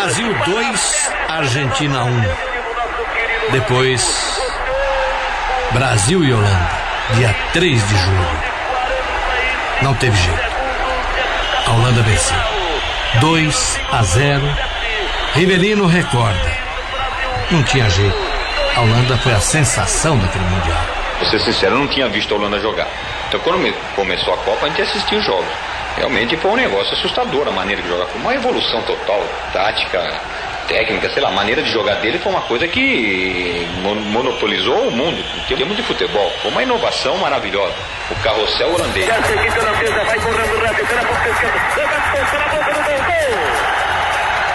Brasil 2, Argentina 1. Depois, Brasil e Holanda, dia 3 de julho. Não teve jeito. A Holanda venceu 2-0. Rivelino recorda. Não tinha jeito. A Holanda foi a sensação daquele Mundial. Vou ser sincero, eu não tinha visto a Holanda jogar. Então quando começou a Copa, a gente assistia os jogos. Realmente foi um negócio assustador a maneira de jogar. Foi uma evolução total, tática, técnica, sei lá. A maneira de jogar dele foi uma coisa que monopolizou o mundo em termos de futebol. Foi uma inovação maravilhosa. O carrossel holandês. Já seguindo na mesa, vai correndo rápido, pela ponta esquerda.